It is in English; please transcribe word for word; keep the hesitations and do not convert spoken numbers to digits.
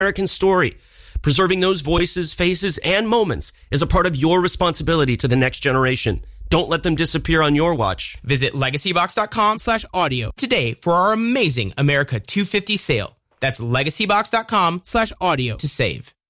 American story. Preserving those voices, faces, and moments is a part of your responsibility to the next generation. Don't let them disappear on your watch. Visit legacybox.com slash audio today for our amazing America two fifty sale. That's legacybox.com slash audio to save.